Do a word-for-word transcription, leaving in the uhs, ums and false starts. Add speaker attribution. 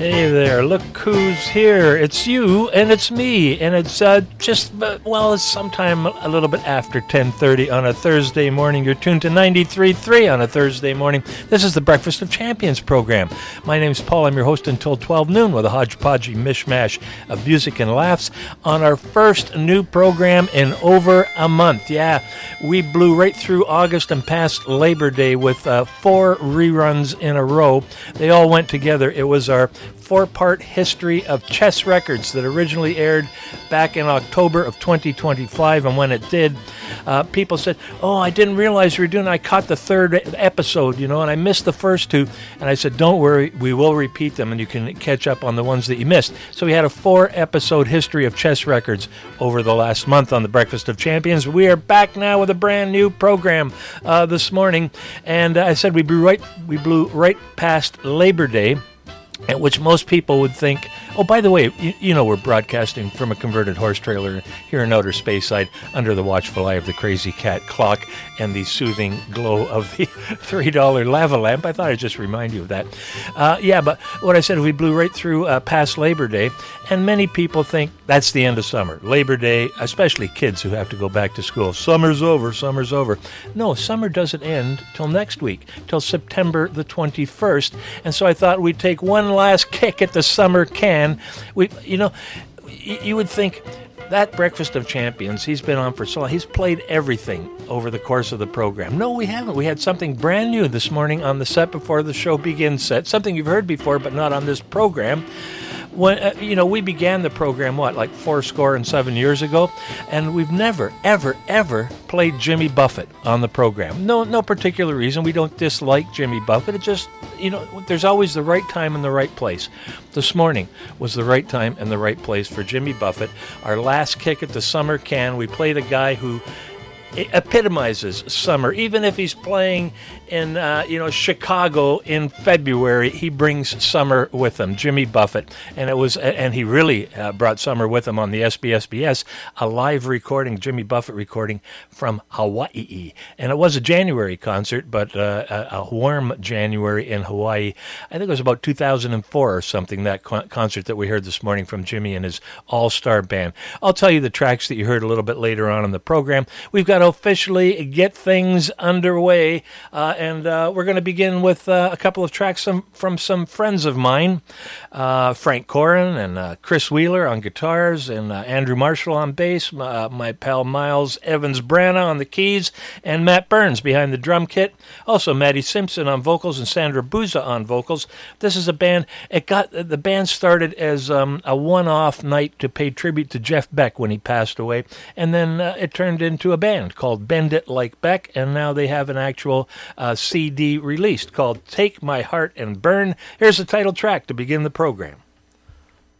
Speaker 1: Hey there, look who's here. It's you, and it's me, and it's uh, just, uh, well, it's sometime a little bit after ten thirty on a Thursday morning. You're tuned to ninety-three point three on a Thursday morning. This is the Breakfast of Champions program. My name's Paul. I'm your host until twelve noon with a hodgepodgey mishmash of music and laughs on our first new program in over a month. Yeah, we blew right through August and past Labor Day with uh, four reruns in a row. They all went together. It was our four-part history of chess records that originally aired back in October of twenty twenty-five, and when it did, uh, people said, oh, I didn't realize you were doing it. I caught the third episode, you know, and I missed the first two, and I said, don't worry, we will repeat them, and you can catch up on the ones that you missed. So we had a four-episode history of chess records over the last month on the Breakfast of Champions. We are back now with a brand new program uh, this morning, and uh, I said we blew right, we blew right past Labor Day, at which most people would think, oh, by the way, you, you know we're broadcasting from a converted horse trailer here in outer space side under the watchful eye of the crazy cat clock and the soothing glow of the three dollar lava lamp. I thought I'd just remind you of that. Uh, yeah, but what I said, we blew right through uh, past Labor Day, and many people think that's the end of summer. Labor Day, especially kids who have to go back to school. Summer's over, summer's over. No, summer doesn't end till next week, till September the twenty-first, and so I thought we'd take one last kick at the summer can. We, you know, you would think that Breakfast of Champions, he's been on for so long. He's played everything over the course of the program. No, we haven't. We had something brand new this morning on the Set Before the Show Begins set, something you've heard before, but not on this program. When uh, you know, we began the program, what, like four score and seven years ago, and we've never, ever, ever played Jimmy Buffett on the program. No, no particular reason. We don't dislike Jimmy Buffett. It just, you know, there's always the right time and the right place. This morning was the right time and the right place for Jimmy Buffett. Our last kick at the summer can. We played a guy who epitomizes summer. Even if he's playing in uh, you know Chicago in February, he brings summer with him. Jimmy Buffett, and it was and he really uh, brought summer with him on the S B S B S, a live recording, Jimmy Buffett recording from Hawaii, and it was a January concert, but uh, a, a warm January in Hawaii. I think it was about two thousand four or something, that con- concert that we heard this morning from Jimmy and his all-star band. I'll tell you the tracks that you heard a little bit later on in the program. We've got to officially get things underway, uh, and uh, we're going to begin with uh, a couple of tracks from, from some friends of mine, uh, Frank Corin and uh, Chris Wheeler on guitars, and uh, Andrew Marshall on bass, uh, my pal Miles Evans-Brana on the keys, and Matt Burns behind the drum kit. Also Maddie Simpson on vocals and Sandra Buza on vocals. This is a band, it got the band started as um, a one-off night to pay tribute to Jeff Beck when he passed away, and then uh, it turned into a band called Bend It Like Beck, and now they have an actual uh, C D released called Take My Heart and Burn. Here's the title track to begin the program.